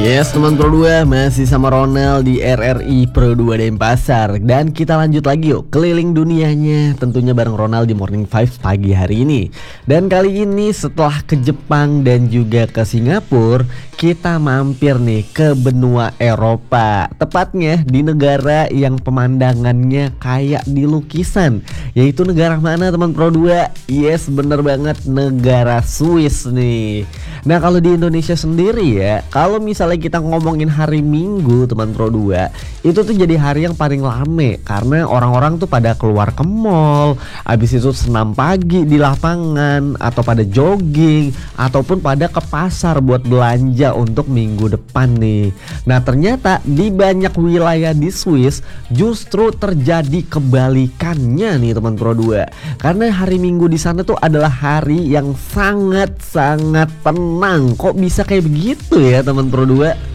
Yes teman Pro 2, masih sama Ronald di RRI Pro 2 Denpasar. Dan kita lanjut lagi yuk keliling dunianya, tentunya bareng Ronald di Morning 5 pagi hari ini. Dan kali ini setelah ke Jepang dan juga ke Singapura, kita mampir nih ke benua Eropa. Tepatnya di negara yang pemandangannya kayak di lukisan. Yaitu negara mana teman Pro 2? Yes, bener banget, negara Swiss nih. Nah kalau di Indonesia sendiri ya, kalau misalnya kita ngomongin hari Minggu teman Pro 2, itu tuh jadi hari yang paling rame karena orang-orang tuh pada keluar ke mall, habis itu senam pagi di lapangan, atau pada jogging, ataupun pada ke pasar buat belanja untuk minggu depan nih. Nah ternyata di banyak wilayah di Swiss justru terjadi kebalikannya nih teman Pro 2. Karena hari Minggu di sana tuh adalah hari yang sangat-sangat tenang. Kok bisa kayak begitu ya teman Pro 2?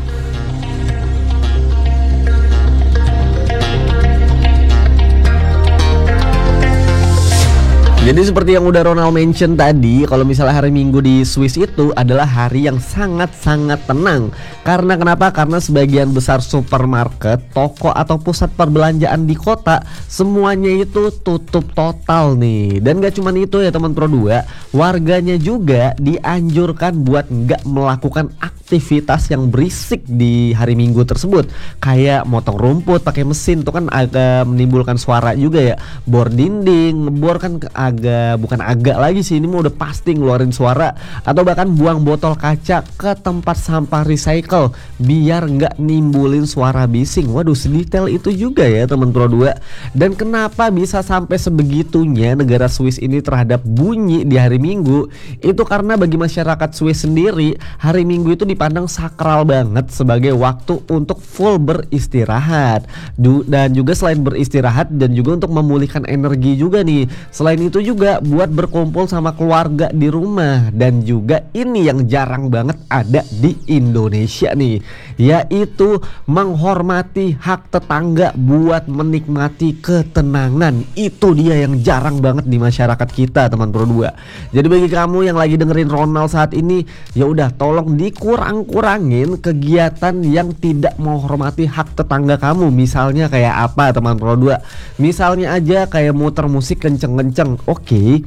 Jadi seperti yang udah Ronald mention tadi, kalau misalnya hari Minggu di Swiss itu adalah hari yang sangat-sangat tenang. Karena kenapa? Karena sebagian besar supermarket, toko atau pusat perbelanjaan di kota semuanya itu tutup total nih. Dan gak cuma itu ya teman Pro 2, warganya juga dianjurkan buat nggak melakukan aktivitas yang berisik di hari Minggu tersebut. Kayak motong rumput pakai mesin, tuh kan agak menimbulkan suara juga ya. Bor dinding, ngebor kan bukan agak lagi sih, ini mau udah pasti ngeluarin suara. Atau bahkan buang botol kaca ke tempat sampah recycle biar nggak nimbulin suara bising. Waduh, sedetail itu juga ya teman Pro 2. Dan kenapa bisa sampai sebegitunya negara Swiss ini terhadap bunyi di hari Minggu? Itu karena bagi masyarakat Swiss sendiri, hari Minggu itu dipandang sakral banget sebagai waktu untuk full beristirahat. Dan juga selain beristirahat dan juga untuk memulihkan energi juga nih. Selain itu juga buat berkumpul sama keluarga di rumah. Dan juga ini yang jarang banget ada di Indonesia nih, yaitu menghormati hak tetangga buat menikmati ketenangan. Itu dia yang jarang banget di masyarakat kita teman Pro 2. Jadi bagi kamu yang lagi dengerin Ronald saat ini, ya udah tolong dikurang-kurangin kegiatan yang tidak menghormati hak tetangga kamu. Misalnya kayak apa teman Pro 2? Misalnya aja kayak muter musik kenceng-kenceng. Oke,